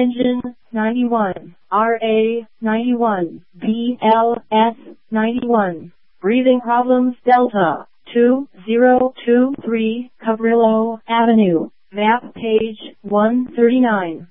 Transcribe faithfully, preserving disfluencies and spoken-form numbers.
Engine ninety-one, R A ninety-one, B L S ninety-one. Breathing problems Delta two zero two three Cabrillo Avenue. Map page one thirty-nine.